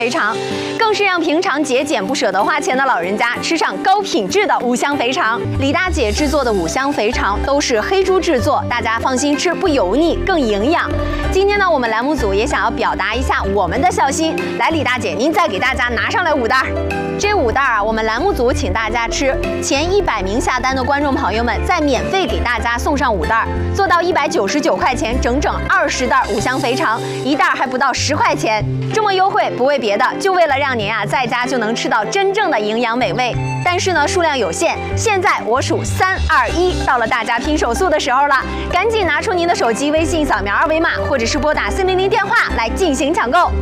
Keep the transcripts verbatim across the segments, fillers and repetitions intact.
肥肠，更是让平常节俭不舍得花钱的老人家吃上高品质的五香肥肠。李大姐制作的五香肥肠都是黑猪制作，大家放心吃，不油腻，更营养。今天呢，我们栏目组也想要表达一下我们的孝心。来，李大姐，您再给大家拿上来五袋。这五袋啊，我们栏目组请大家吃，前一百名下单的观众朋友们再免费给大家送上五袋，做到一百九十九块钱，整整二十袋五香肥肠，一袋还不到十块钱，这么优惠不为别的，就为了让您啊在家就能吃到真正的营养美味。但是呢，数量有限，现在我数三二一，到了大家拼手速的时候了，赶紧拿出您的手机，微信扫描二维码，或者是拨打四零零电话来进行抢购。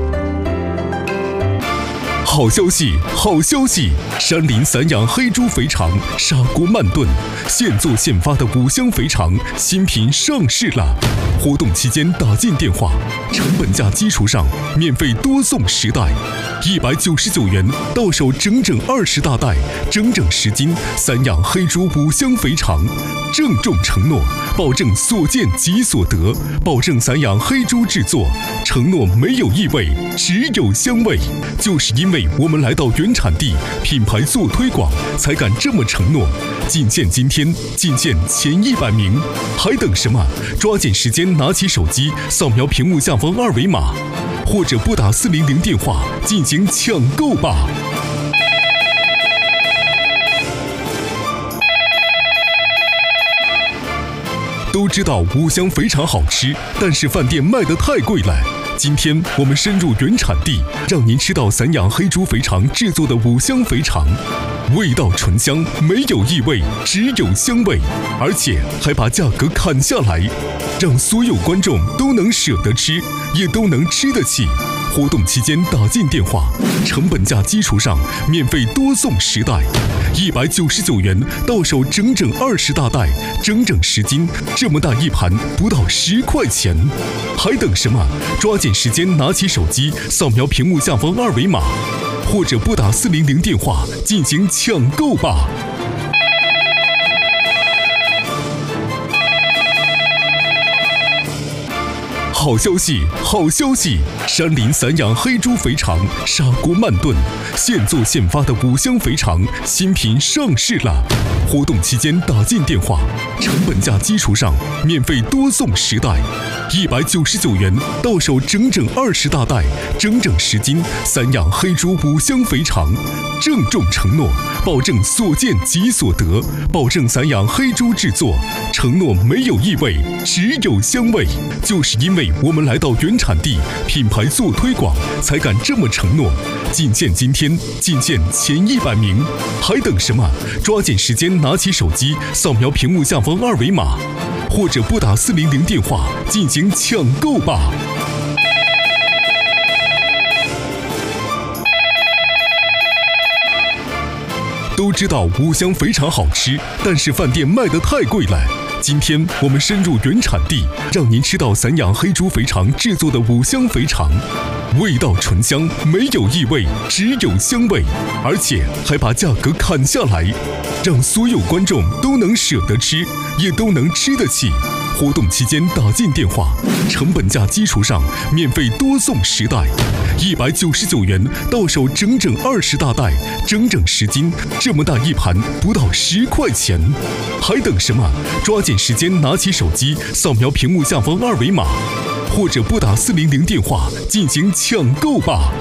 好消息，好消息！山林散养黑猪肥肠，砂锅慢炖，现做现发的五香肥肠新品上市了。活动期间打进电话，成本价基础上免费多送十袋，一百九十九元到手整整二十大袋，整整十斤散养黑猪五香肥肠。郑重承诺，保证所见即所得，保证散养黑猪制作，承诺没有异味，只有香味。就是因为我们来到原产地，品牌做推广，才敢这么承诺。仅限今天，仅限前一百名，还等什么？抓紧时间拿起手机，扫描屏幕下方二维码，或者拨打四零零电话进行抢购吧。都知道五香肥肠好吃，但是饭店卖得太贵了。今天我们深入原产地，让您吃到散养黑猪肥肠制作的五香肥肠，味道醇香，没有异味，只有香味，而且还把价格砍下来，让所有观众都能舍得吃，也都能吃得起。活动期间打进电话，成本价基础上免费多送十袋，一百九十九元到手整整二十大袋，整整十斤，这么大一盘不到十块钱，还等什么？抓紧时间拿起手机，扫描屏幕下方二维码，或者拨打四零零电话进行抢购吧。好消息，好消息！山林散养黑猪肥肠，砂锅慢炖，现做现发的五香肥肠新品上市了。活动期间打进电话，成本价基础上免费多送十袋，一百九十九元到手整整二十大袋，整整十斤散养黑猪五香肥肠。郑重承诺，保证所见即所得，保证散养黑猪制作，承诺没有异味，只有香味。就是因为我们来到原产地，品牌做推广，才敢这么承诺。仅限今天，仅限前一百名，还等什么？抓紧时间拿起手机，扫描屏幕下方二维码，或者拨打四零零电话进行抢购吧。都知道五香肥肠好吃，但是饭店卖得太贵了。今天我们深入原产地，让您吃到散养黑猪肥肠制作的五香肥肠，味道醇香，没有异味，只有香味，而且还把价格砍下来，让所有观众都能舍得吃，也都能吃得起。活动期间打进电话，成本价基础上免费多送十袋，一百九十九元到手整整二十大袋，整整十斤，这么大一盘不到十块钱，还等什么？抓紧时间拿起手机，扫描屏幕下方二维码，或者拨打四零零电话进行抢购吧。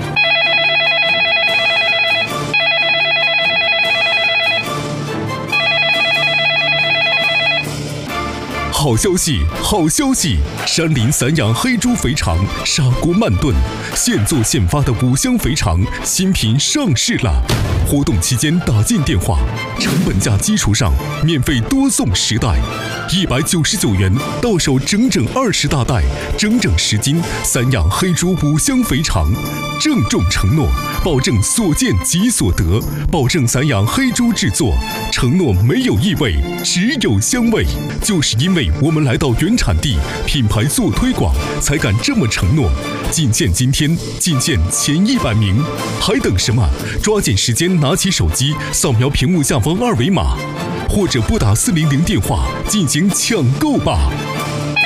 好消息，好消息！山林散养黑猪肥肠，砂锅慢炖，现做现发的五香肥肠新品上市了。活动期间打进电话，成本价基础上免费多送十袋，一百九十九元到手整整二十大袋，整整十斤散养黑猪五香肥肠。郑重承诺，保证所见即所得，保证散养黑猪制作，承诺没有异味，只有香味。就是因为我们来到原产地，品牌做推广，才敢这么承诺。仅限今天，仅限前一百名，还等什么？抓紧时间拿起手机，扫描屏幕下方二维码，或者拨打四零零电话进行抢购吧。